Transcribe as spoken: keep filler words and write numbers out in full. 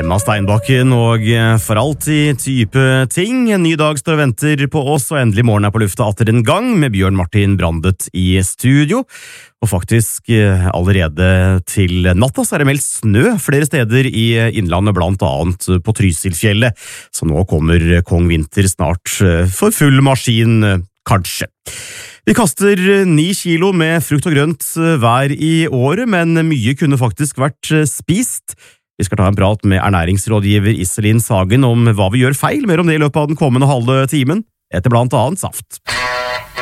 Emma Steinbakken og For alltid type ting. En ny dag står og venter på oss, og endelig morgen er på lufta atter en gang med Bjørn Martin Brandet i studio. Og faktisk allerede til natta så er det meldt snø flere steder i innlandet, blant annet på Trysilfjellet. Så nå kommer Kong Vinter snart for full maskin, kanskje. Vi kaster ni kilo med frukt og grønt hver i året, men mye kunne faktisk vært spist. Vi skal ta en prat med ernæringsrådgiver Iselin Sagen om hva vi gjør feil, mer om det i løpet av den kommende halve timen, etter blant annet saft.